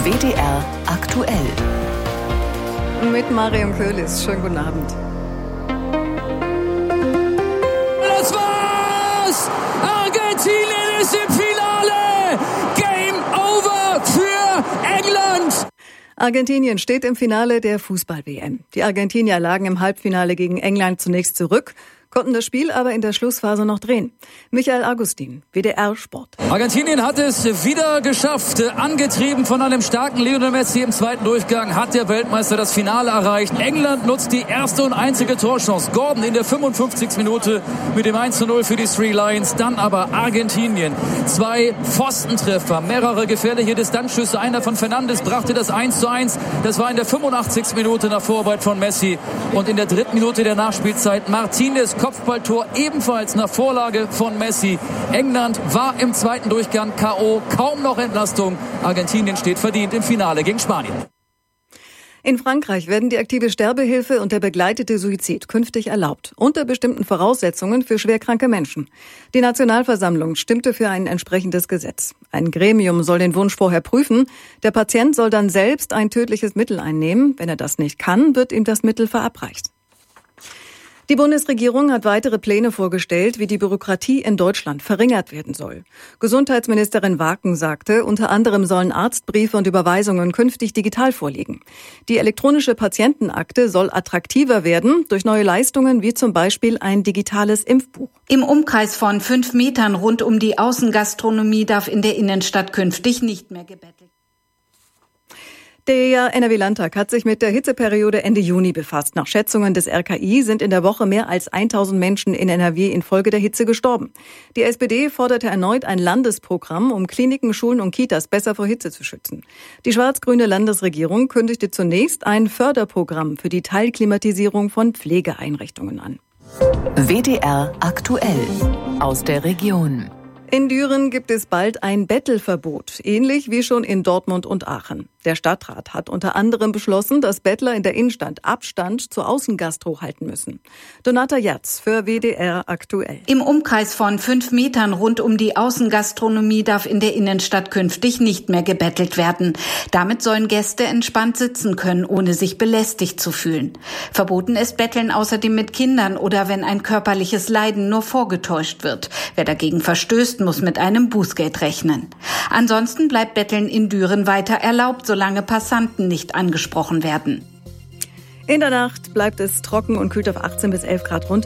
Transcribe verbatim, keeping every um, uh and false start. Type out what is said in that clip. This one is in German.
W D R aktuell. Mit Marion Köhlis. Schönen guten Abend. Das war's! Argentinien ist im Finale! Game over für England! Argentinien steht im Finale der Fußball-W M. Die Argentinier lagen im Halbfinale gegen England zunächst zurück, konnten das Spiel aber in der Schlussphase noch drehen. Michael Augustin, W D R Sport. Argentinien hat es wieder geschafft. Angetrieben von einem starken Lionel Messi im zweiten Durchgang hat der Weltmeister das Finale erreicht. England nutzt die erste und einzige Torchance. Gordon in der fünfundfünfzigsten Minute mit dem eins zu null für die Three Lions. Dann aber Argentinien. Zwei Pfostentreffer, mehrere gefährliche Distanzschüsse. Einer von Fernandes brachte das eins zu eins. Das war in der fünfundachtzigsten Minute nach Vorarbeit von Messi. Und in der dritten Minute der Nachspielzeit Martinez Kopfballtor ebenfalls nach Vorlage von Messi. England war im zweiten Durchgang K O, kaum noch Entlastung. Argentinien steht verdient im Finale gegen Spanien. In Frankreich werden die aktive Sterbehilfe und der begleitete Suizid künftig erlaubt, unter bestimmten Voraussetzungen für schwerkranke Menschen. Die Nationalversammlung stimmte für ein entsprechendes Gesetz. Ein Gremium soll den Wunsch vorher prüfen. Der Patient soll dann selbst ein tödliches Mittel einnehmen. Wenn er das nicht kann, wird ihm das Mittel verabreicht. Die Bundesregierung hat weitere Pläne vorgestellt, wie die Bürokratie in Deutschland verringert werden soll. Gesundheitsministerin Waken sagte, unter anderem sollen Arztbriefe und Überweisungen künftig digital vorliegen. Die elektronische Patientenakte soll attraktiver werden durch neue Leistungen wie zum Beispiel ein digitales Impfbuch. Im Umkreis von fünf Metern rund um die Außengastronomie darf in der Innenstadt künftig nicht mehr gebettelt werden. Der N R W-Landtag hat sich mit der Hitzeperiode Ende Juni befasst. Nach Schätzungen des R K I sind in der Woche mehr als tausend Menschen in N R W infolge der Hitze gestorben. Die S P D forderte erneut ein Landesprogramm, um Kliniken, Schulen und Kitas besser vor Hitze zu schützen. Die schwarz-grüne Landesregierung kündigte zunächst ein Förderprogramm für die Teilklimatisierung von Pflegeeinrichtungen an. W D R aktuell aus der Region. In Düren gibt es bald ein Bettelverbot, ähnlich wie schon in Dortmund und Aachen. Der Stadtrat hat unter anderem beschlossen, dass Bettler in der Innenstadt Abstand zur Außengastro halten müssen. Donata Jatz für W D R aktuell. Im Umkreis von fünf Metern rund um die Außengastronomie darf in der Innenstadt künftig nicht mehr gebettelt werden. Damit sollen Gäste entspannt sitzen können, ohne sich belästigt zu fühlen. Verboten ist Betteln außerdem mit Kindern oder wenn ein körperliches Leiden nur vorgetäuscht wird. Wer dagegen verstößt, muss mit einem Bußgeld rechnen. Ansonsten bleibt Betteln in Düren weiter erlaubt, solange Passanten nicht angesprochen werden. In der Nacht bleibt es trocken und kühlt auf achtzehn bis elf Grad runter.